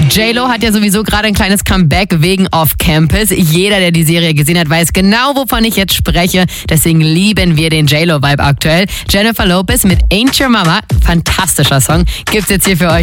J-Lo hat ja sowieso gerade ein kleines Comeback wegen Off Campus. Jeder, der die Serie gesehen hat, weiß genau, wovon ich jetzt spreche. Deswegen lieben wir den J-Lo-Vibe aktuell. Jennifer Lopez mit Ain't Your Mama, fantastischer Song, gibt's jetzt hier für euch.